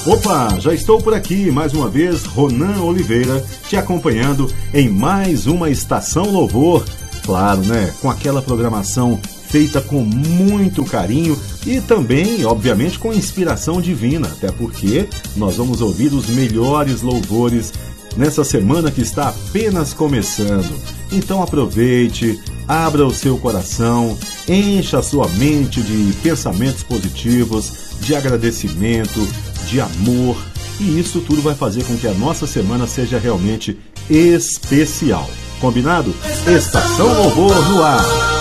Opa, já estou por aqui mais uma vez, Ronan Oliveira, te acompanhando em mais uma Estação Louvor. Claro, né? Com aquela programação feita com muito carinho e também, obviamente, com inspiração divina, até porque nós vamos ouvir os melhores louvores nessa semana que está apenas começando. Então aproveite, abra o seu coração, encha a sua mente de pensamentos positivos, de agradecimento, de amor, e isso tudo vai fazer com que a nossa semana seja realmente especial. Combinado? Estação Louvor no ar.